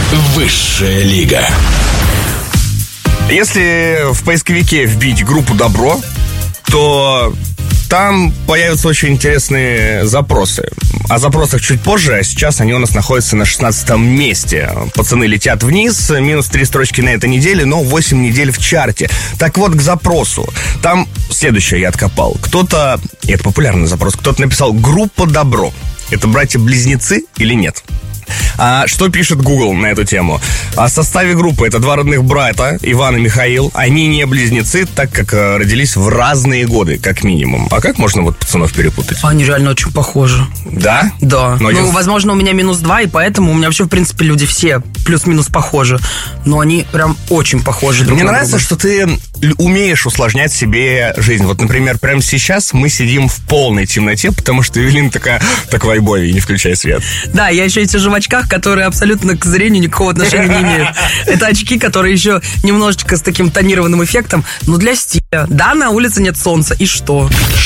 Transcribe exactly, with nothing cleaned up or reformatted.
Высшая лига. Если в поисковике вбить группу «Добро», то там появятся очень интересные запросы. О запросах чуть позже, а сейчас они у нас находятся на шестнадцатом месте. Пацаны летят вниз, минус три строчки на этой неделе, но восемь недель в чарте. Так вот, к запросу. Там следующее я откопал. Кто-то, и это популярный запрос, кто-то написал «Группа «Добро». Это братья-близнецы или нет? А что пишет Google на эту тему? О составе группы это два родных брата, Иван и Михаил. Они не близнецы, так как родились в разные годы, как минимум. А как можно вот пацанов перепутать? Они реально очень похожи. Да? Да. Но ну, я... возможно, у меня минус два, и поэтому у меня вообще, в принципе, люди все плюс-минус похожи. Но они прям очень похожи друг Мне на нравится, друга. что ты умеешь усложнять себе жизнь. Вот, например, прямо сейчас мы сидим в полной темноте, потому что Эвелина такая, так вайбовее, не включай свет. Да, я еще и сижу в очках, которые абсолютно к зрению никакого отношения не имеют. Это очки, которые еще немножечко с таким тонированным эффектом, но для стиля. Да, на улице нет солнца, и что?